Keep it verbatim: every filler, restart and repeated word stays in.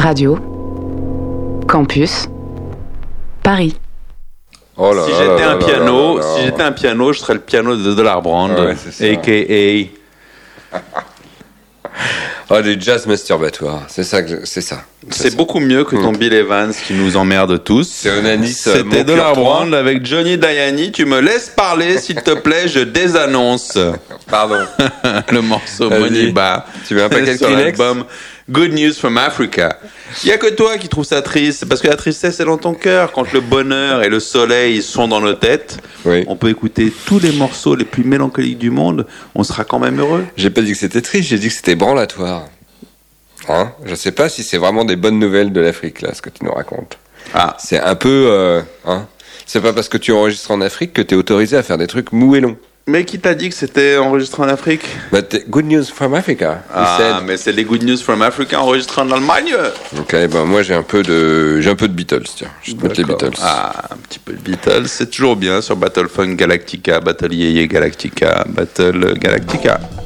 Radio Campus Paris. Oh là si là j'étais là un là piano, là là là. si j'étais un piano, je serais le piano de Dollar Brand, Ouais, c'est ça. a k a Oh, du jazz masturbatoire, c'est ça, que je- c'est ça. C'est beaucoup mieux que ton Bill Evans qui nous emmerde tous. C'est Onanis, euh, C'était mon Dollar cœur trois. Brand avec Johnny Diani. Tu me laisses parler, s'il te plaît, je désannonce Pardon. le morceau Vas-y. Moniba. Tu veux un paquet de sur Kleenex? l'album Good News from Africa. Il y a que toi qui trouves ça triste, parce que la tristesse est dans ton cœur. Quand le bonheur et le soleil sont dans nos têtes, Oui. on peut écouter tous les morceaux les plus mélancoliques du monde. On sera quand même heureux. J'ai pas dit que c'était triste, j'ai dit que c'était branlatoire. Hein? Je sais pas si c'est vraiment des bonnes nouvelles de l'Afrique, là, ce que tu nous racontes. Ah, C'est un peu... euh, hein? C'est pas parce que tu enregistres en Afrique que t'es autorisé à faire des trucs mous et longs. mais qui t'a dit que c'était enregistré en Afrique? But the good news from Africa. he Ah, said. mais c'est les Good News from Africa enregistrés en Allemagne. Ok, ben moi j'ai un peu de, j'ai un peu de Beatles, tiens. Je vais te mettre les D'accord. Beatles. Ah, un petit peu de Beatles, c'est toujours bien sur Battle Funk Galactica, Battle Yeye Galactica, Battle Galactica.